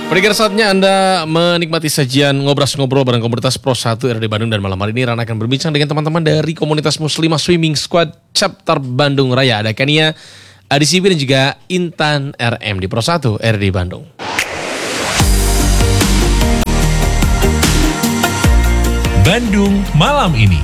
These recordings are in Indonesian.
Pendengar, saatnya Anda menikmati sajian ngobrol-ngobrol bareng komunitas Pro 1 RD Bandung. Dan malam hari ini Rana akan berbincang dengan teman-teman dari komunitas Muslimah Swimming Squad Chapter Bandung Raya. Ada Kania, Adi Sibi dan juga Intan RM di Pro 1 RD Bandung. Bandung malam ini.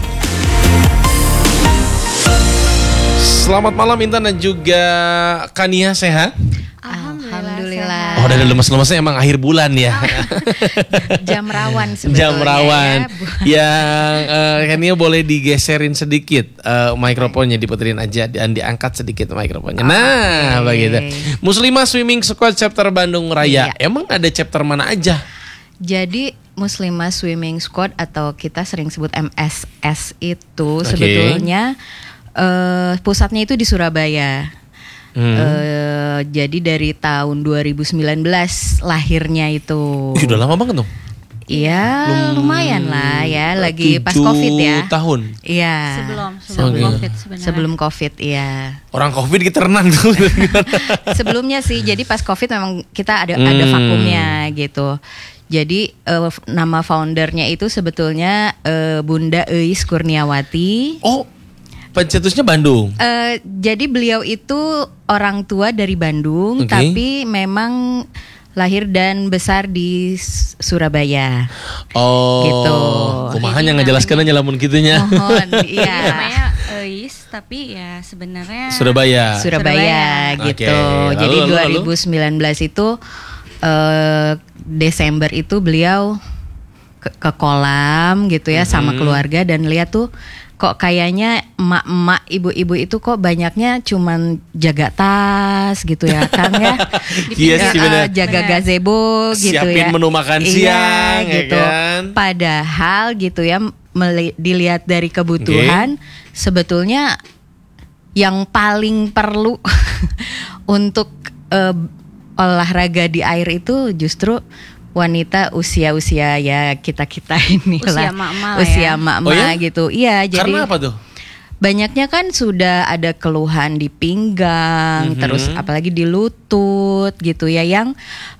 Selamat malam Intan dan juga Kania, sehat? Alhamdulillah. Oh, udah lemes-lemesnya emang akhir bulan ya. Jam rawan sebetulnya. Jam rawan. Yang Kania boleh digeserin sedikit mikrofonnya, diputerin aja dan diangkat sedikit mikrofonnya. Nah, begitu. Muslimah Swimming Squad Chapter Bandung Raya. Iya. Emang ada chapter mana aja? Jadi Muslimah Swimming Squad atau kita sering sebut MSS itu sebetulnya pusatnya itu di Surabaya. Jadi dari tahun 2019 lahirnya itu. Udah lama banget dong. Iya, lumayan lah ya, lagi pas Covid ya. 7 tahun. Iya. Sebelum Covid sebenarnya. Sebelum Covid, iya. Orang Covid kita renang tuh. Sebelumnya sih, jadi pas Covid memang kita ada vakumnya gitu. Jadi nama foundernya itu sebetulnya Bunda Eis Kurniawati. Oh, pencetusnya Bandung. Jadi beliau itu orang tua dari Bandung, tapi memang lahir dan besar di Surabaya. Oh, gitu. Kumahannya ngejelaskan aja lamun gitunya. Mohon, iya. Namanya Eis tapi ya sebenarnya Surabaya gitu. Oke. Jadi Lalu? 2019 itu Desember itu beliau ke kolam gitu ya sama keluarga dan lihat tuh kok kayaknya emak-emak, ibu-ibu itu kok banyaknya cuman jaga tas gitu ya kan ya. Iya sih, benar. Jaga gazebo gitu ya. Siapin menu makan siang gitu. ya kan. Padahal gitu ya dilihat dari kebutuhan sebetulnya yang paling perlu untuk olahraga di air itu justru wanita usia-usia ya kita-kita inilah. Usia emak-emak gitu. Iya, jadi karena apa tuh? banyaknya kan sudah ada keluhan di pinggang, terus apalagi di lutut gitu ya yang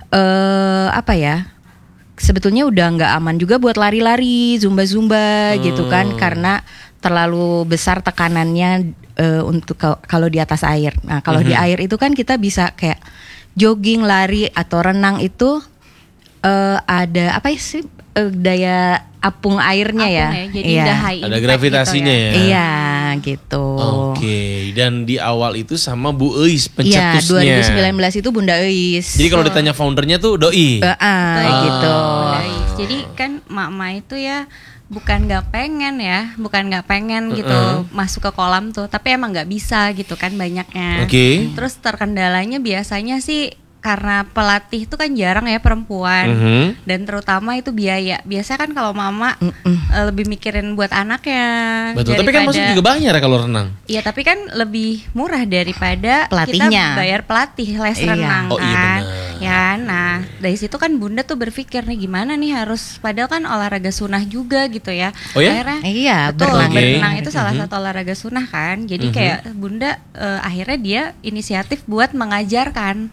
sebetulnya udah nggak aman juga buat lari-lari, zumba-zumba gitu kan karena terlalu besar tekanannya untuk kalau di atas air. Nah, kalau di air itu kan kita bisa kayak jogging, lari atau renang itu ada apa sih daya apung airnya ya. Jadi iya. udah high Ada impact gravitasinya gitu ya. Iya gitu. Oke, dan di awal itu sama Bu Eis Iya, pencetusnya. 2019 itu Bunda Eis. Jadi kalau ditanya foundernya tuh Doi. Gitu. Jadi kan mama itu ya bukan nggak pengen gitu masuk ke kolam tuh, tapi emang nggak bisa gitu kan banyaknya. Terus terkendalanya biasanya sih karena pelatih itu kan jarang ya perempuan dan terutama itu biaya. Biasa kan kalau mama lebih mikirin buat anaknya. Betul, tapi kan masuk juga bayar ya kalau renang. Iya, tapi kan lebih murah daripada pelatihnya. Kita bayar pelatih les renang kan. Oh iya benar. Ya, nah dari situ kan Bunda tuh berpikir nih gimana nih harus, padahal kan olahraga sunnah juga gitu ya. Oh ya? Akhirnya, iya, betul, berenang. berenang itu salah satu olahraga sunnah kan. Jadi kayak Bunda akhirnya dia inisiatif buat mengajarkan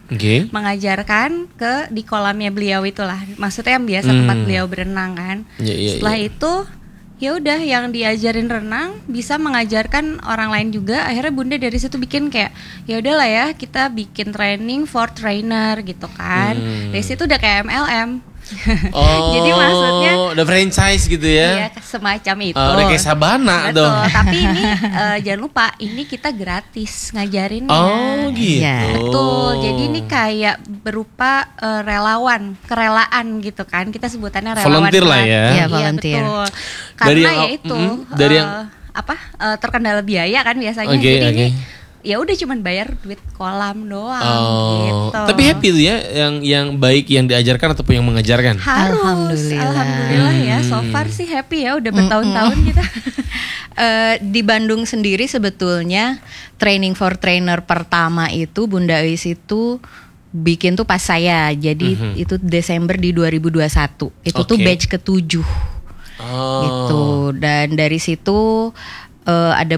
di kolamnya beliau itulah. Maksudnya yang biasa tempat beliau berenang kan. Setelah itu ya udah yang diajarin renang bisa mengajarkan orang lain juga. Akhirnya Bunda dari situ bikin kayak ya udahlah ya kita bikin training for trainer gitu kan. Dari situ udah kayak MLM. Jadi maksudnya udah franchise gitu ya. Iya, semacam itu. Udah kayak Sabana betul, dong. tapi ini jangan lupa ini kita gratis ngajarinnya. Oh gitu. Iya. Betul. Jadi ini kayak berupa kerelaan gitu kan. Kita sebutannya relawan. Volunteer lah ya. Iya, volunteer. Betul. Dari Karena yang- ya itu dari yang terkendala biaya kan biasanya. Jadi ini ya udah cuman bayar duit kolam doang gitu. Tapi happy tuh ya yang baik yang diajarkan ataupun yang mengajarkan. Alhamdulillah ya. So far sih happy ya, udah bertahun-tahun kita. Di Bandung sendiri sebetulnya training for trainer pertama itu Bunda Eis itu bikin tuh pas saya. Jadi itu Desember di 2021. Itu tuh batch ke-7. Gitu. Dan dari situ ada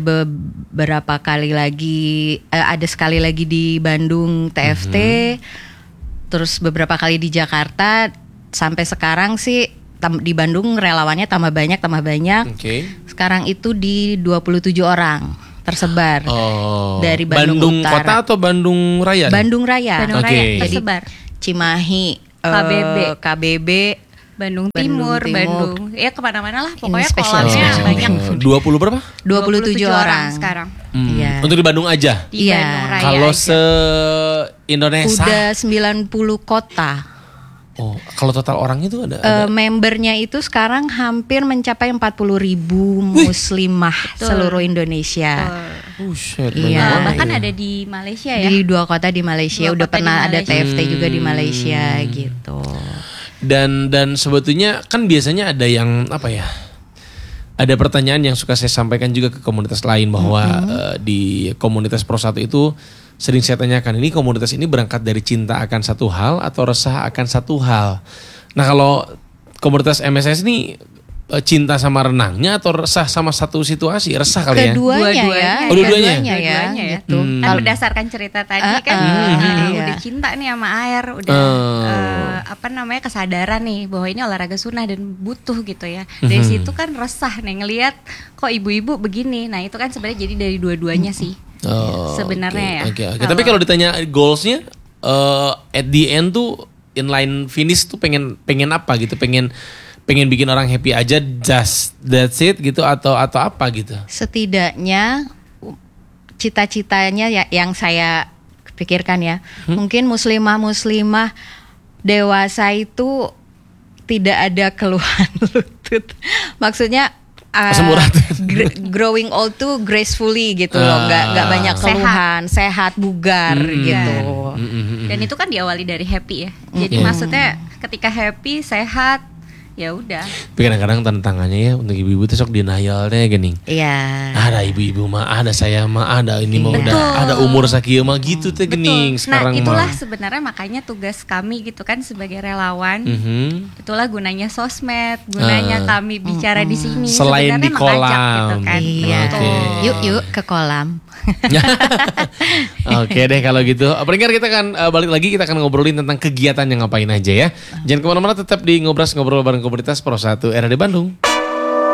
beberapa kali lagi, ada sekali lagi di Bandung TFT. terus beberapa kali di Jakarta. Sampai sekarang sih di Bandung relawannya tambah banyak. Sekarang itu di 27 orang tersebar dari Bandung Utara. Kota atau Bandung Raya? Bandung Raya. Tersebar. Cimahi, KBB, Bandung Timur, Bandung. Ya kemana-mana lah. Pokoknya spesial. kolamnya banyak. 20 berapa? 27 orang sekarang. Iya. Untuk di Bandung aja? Di Bandung Raya Kalau aja. se-Indonesia? Udah 90 kota. Oh, kalau total orang itu ada? Membernya itu sekarang hampir mencapai 40.000 muslimah seluruh Indonesia. Shit, Iya. Bahkan ada di Malaysia ya. Di 2 kota di Malaysia. 2 Udah kota pernah di ada Malaysia. TFT juga di Malaysia gitu. Dan sebetulnya kan biasanya ada yang apa ya? Ada pertanyaan yang suka saya sampaikan juga ke komunitas lain bahwa di komunitas Pro 1 itu sering saya tanyakan, ini komunitas ini berangkat dari cinta akan satu hal atau resah akan satu hal. Nah, kalau komunitas MSS ini cinta sama renangnya atau resah sama satu situasi? Resah kali ya? Keduanya ya. Dua-duanya ya. Gitu. Kan berdasarkan cerita tadi kan iya. udah cinta nih sama air, udah kesadaran nih bahwa ini olahraga sunnah dan butuh gitu ya. Dari situ kan resah nih ngelihat kok ibu-ibu begini. Nah, itu kan sebenarnya jadi dari dua-duanya sih. Sebenarnya ya. Tapi kalau ditanya goalsnya at the end tuh inline finish tuh pengen apa gitu? Pengen bikin orang happy aja, just that's it gitu atau apa gitu? Setidaknya cita-citanya ya yang saya pikirkan ya, mungkin muslimah dewasa itu tidak ada keluhan lutut. Maksudnya growing old tuh gracefully gitu loh, nggak banyak keluhan, sehat bugar gitu. Dan itu kan diawali dari happy ya. Jadi maksudnya ketika happy, sehat, ya udah. Tapi kadang-kadang tantangannya ya untuk ibu-ibu tuh sok denialnya gini. Iya. Ada ibu-ibu mah, ada saya mah, ada ini mah udah ada umur sakieu mah gitu teh gening sekarang nah, itulah mah. sebenarnya makanya tugas kami gitu kan sebagai relawan. Itulah gunanya sosmed, gunanya kami bicara di sini. Selain di kolam. Gitu kan. Iya. Yuk ke kolam. Oke deh kalau gitu. Pendengar kita akan balik lagi, kita akan ngobrolin tentang kegiatan yang ngapain aja ya. Jangan kemana-mana, tetap di Ngobras Ngobrol bareng komunitas Pro 1 RAD Bandung.